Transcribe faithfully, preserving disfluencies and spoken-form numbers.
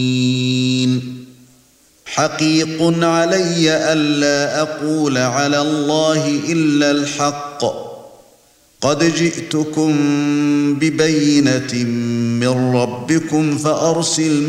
حقيق علي ألا أقول على الله إلا الحق قد جئتكم ببينة من ربكم فأرسل